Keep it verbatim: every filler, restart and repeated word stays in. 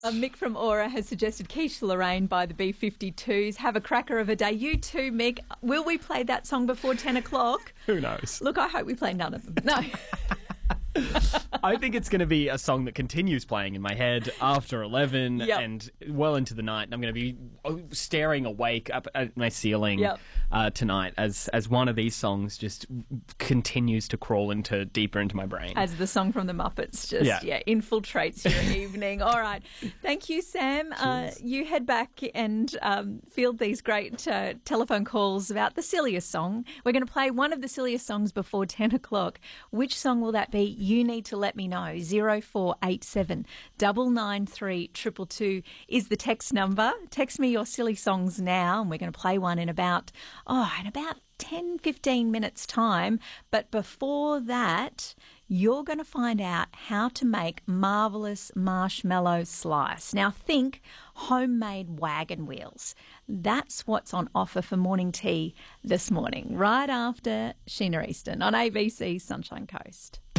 Uh, Mick from Aura has suggested Quiche Lorraine by the B fifty-twos. Have a cracker of a day. You too, Mick. Will we play that song before ten o'clock? Who knows? Look, I hope we play none of them. No. I think it's going to be a song that continues playing in my head after eleven Yep. and well into the night. And I'm going to be staring awake up at my ceiling Yep. uh, tonight as as one of these songs just continues to crawl into deeper into my brain. As the song from the Muppets just Yeah. yeah, infiltrates your evening. All right. Thank you, Sam. Uh, you head back and um, field these great uh, telephone calls about the silliest song. We're going to play one of the silliest songs before ten o'clock. Which song will that be? You need to let me know. zero four eight seven nine nine three two two two is the text number. Text me your silly songs now, and we're going to play one in about, oh, in about ten, fifteen minutes time. But before that, you're going to find out how to make marvellous marshmallow slice. Now think homemade wagon wheels. That's what's on offer for morning tea this morning, right after Sheena Easton on A B C Sunshine Coast.